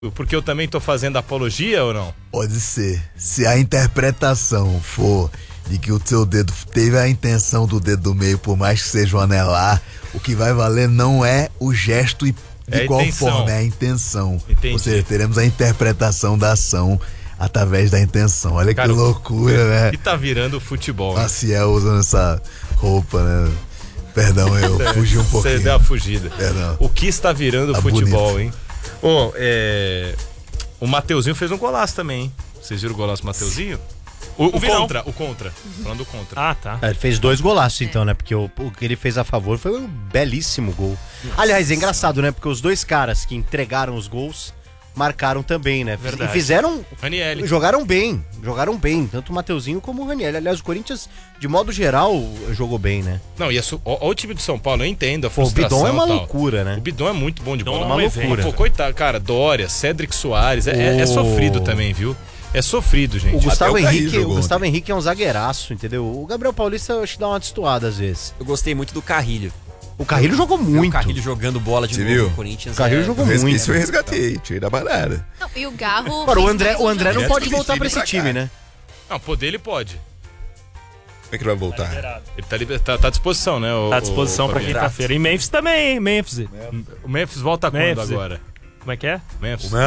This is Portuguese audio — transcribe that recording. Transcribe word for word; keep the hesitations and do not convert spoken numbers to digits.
Porque eu também tô fazendo apologia ou não? Pode ser. Se a interpretação for de que o seu dedo teve a intenção do dedo do meio, por mais que seja um anelar, o que vai valer não é o gesto e de é qual intenção. forma, é a intenção. Entendi. Ou seja, teremos a interpretação da ação através da intenção. Olha, cara, que loucura, né? E tá virando futebol. A Ciel usando essa roupa, né? Perdão, eu fugi um pouquinho. Você deu uma fugida. Perdão. O que está virando Tá futebol, bonito. hein? Oh, é... O Mateuzinho fez um golaço também, hein? Vocês viram o golaço do Mateuzinho? O, o contra, o contra. Falando do contra. Ah, tá. É, ele fez dois golaços então, né? Porque o, o que ele fez a favor foi um belíssimo gol. Aliás, é engraçado, né? Porque os dois caras que entregaram os gols marcaram também, né? Verdade. E fizeram... Ranieri. Jogaram bem, jogaram bem. Tanto o Mateuzinho como o Ranieri. Aliás, o Corinthians, de modo geral, jogou bem, né? Não, e olha o time do São Paulo, eu entendo a Pô, o frustração. Bidon é uma tal. loucura, né? O Bidon é muito bom de bola. Bidon é uma loucura. Pô, coitado, cara, Dória, Cédric Soares, é, é- é sofrido também, viu? É sofrido, gente. O Gustavo Até o Carrilho Henrique, o jogou Gustavo Henrique é um zagueiraço, entendeu? O Gabriel Paulista eu acho que dá uma destoada às vezes. Eu gostei muito do Carrilho. O Carrilho jogou muito. O Carrilho jogando bola de Você novo viu? no Corinthians. O Carrilho é... jogou Res- muito. Isso eu resgatei, tirei da parada. Não, e o Garro. Agora, o fez André, mais um o André não jogo. pode Direto voltar pra esse pra cá. time, né? Não, poder ele pode. Como é que ele vai voltar? Ele tá, liber- tá, tá à disposição, né? O, Tá à disposição o, pra Fabinho? quinta-feira. E Memphis também, hein? Memphis. O Memphis volta quando Memphis. agora? Como é que é? Memphis.